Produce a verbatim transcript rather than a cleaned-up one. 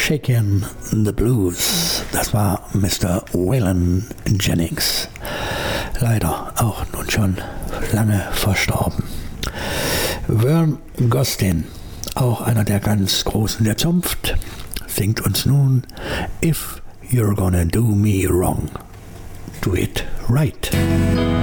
Shakin' the Blues. Das war Mister Waylon Jennings. Leider auch nun schon lange verstorben. Vern Gosdin, auch einer der ganz Großen der Zunft, singt uns nun If You're Gonna Do Me Wrong, Do It Right.